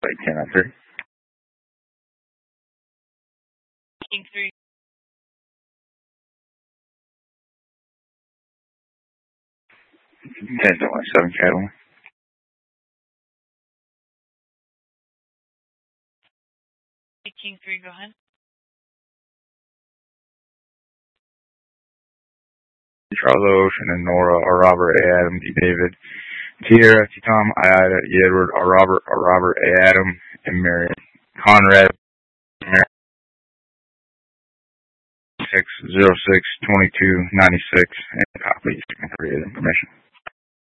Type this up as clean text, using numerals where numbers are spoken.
1093. King 3. Ten to 7 Catalan. King 3, go ahead. Charles Ocean and Nora, or Robert A. Adam, D. David, Tierra, T. Tom, I. Ida, E. Edward, or Robert A. Adam, and Mary Conrad, 606-2296, and copies and created information.